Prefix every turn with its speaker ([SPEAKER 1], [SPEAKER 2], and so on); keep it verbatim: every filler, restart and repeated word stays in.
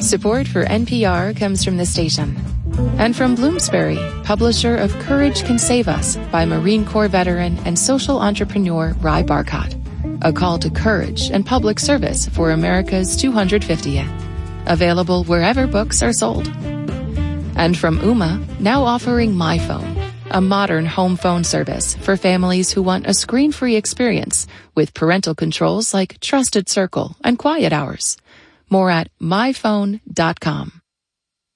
[SPEAKER 1] Support for N P R comes from the station. And from Bloomsbury, publisher of Courage Can Save Us by Marine Corps veteran and social entrepreneur Ry Barcott. A call to courage and public service for America's two hundred fiftieth. Available wherever books are sold. And from Ooma, now offering MyPhone, a modern home phone service for families who want a screen-free experience with parental controls like Trusted Circle and Quiet Hours. More at my phone dot com.